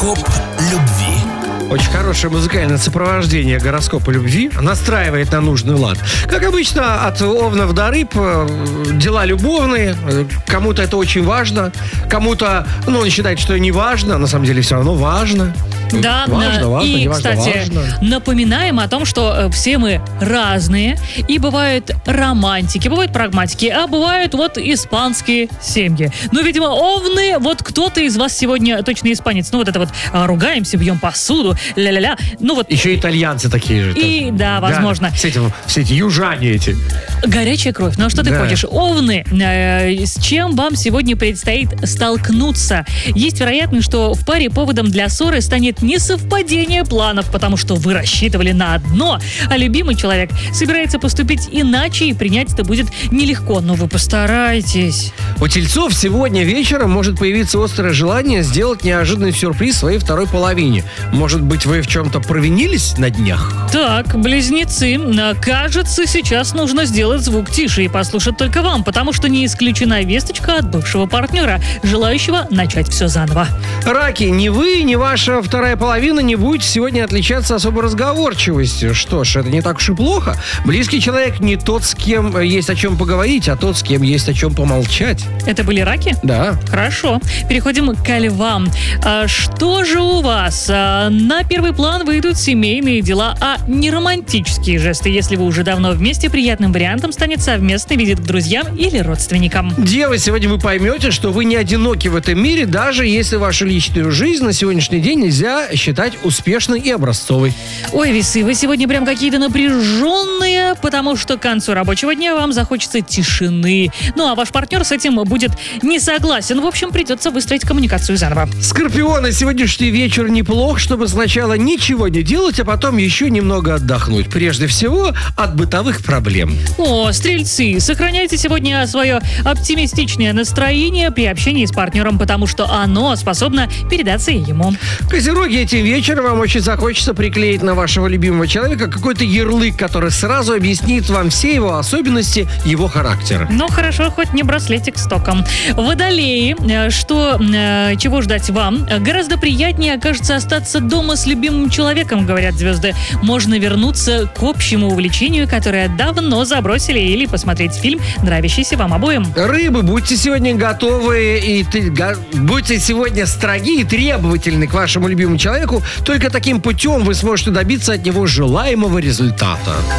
Гороскоп любви. Очень хорошее музыкальное сопровождение гороскопа любви настраивает на нужный лад. Как обычно, от овнов до рыб дела любовные. Кому-то это очень важно, кому-то, он считает, что не важно. На самом деле все равно важно. Да, важно, и, не важно, кстати, важно. Напоминаем о том, что все мы разные, и бывают романтики, бывают прагматики, а бывают испанские семьи. Видимо, овны, кто-то из вас сегодня точно испанец. Ругаемся, бьем посуду, ля-ля-ля. Еще итальянцы такие же. И, тоже. да, возможно. Все эти южане эти. Горячая кровь. Ну а что ты хочешь? Овны, с чем вам сегодня предстоит столкнуться? Есть вероятность, что в паре поводом для ссоры станет несовпадение планов, потому что вы рассчитывали на одно, а любимый человек собирается поступить иначе, и принять это будет нелегко. Но вы постарайтесь. У тельцов сегодня вечером может появиться острое желание сделать неожиданный сюрприз своей второй половине. Может быть, вы в чем-то провинились на днях? Так, близнецы, кажется, сейчас нужно сделать звук тише и послушать только вам, потому что не исключена весточка от бывшего партнера, желающего начать все заново. Раки, ни вы, ни ваша вторая половина не будете сегодня отличаться особой разговорчивостью. Что ж, это не так уж и плохо. Близкий человек не тот, с кем есть о чем поговорить, а тот, с кем есть о чем помолчать. Это были раки? Да. Хорошо. Переходим к львам. Что же у вас? На первый план выйдут семейные дела, а не романтические жесты. Если вы уже давно вместе, приятным вариантом станет совместный визит к друзьям или родственникам. Девы, сегодня вы поймете, что вы не одиноки в этом мире, даже если вашу личную жизнь на сегодняшний день нельзя считать успешной и образцовой. Ой, весы, вы сегодня прям какие-то напряженные, потому что к концу рабочего дня вам захочется тишины. А ваш партнер с этим будет не согласен. В общем, придется выстроить коммуникацию заново. Скорпионы, сегодняшний вечер неплох, чтобы сначала ничего не делать, а потом еще немного отдохнуть. Прежде всего, от бытовых проблем. Стрельцы, сохраняйте сегодня свое оптимистичное настроение при общении с партнером, потому что оно способно передаться и ему. Козероги, этим вечером вам очень захочется приклеить на вашего любимого человека какой-то ярлык, который сразу объяснит вам все его особенности, его характера. Хорошо, хоть не браслетик с током. Водолеи, чего ждать вам? Гораздо приятнее окажется остаться дома с любимым человеком, говорят звезды. Можно вернуться к общему увлечению, которое давно забросили, или посмотреть фильм, нравящийся вам обоим. Рыбы, будьте сегодня готовы будьте сегодня строги и требовательны к вашему любимому человеку. Только таким путем вы сможете добиться от него желаемого результата.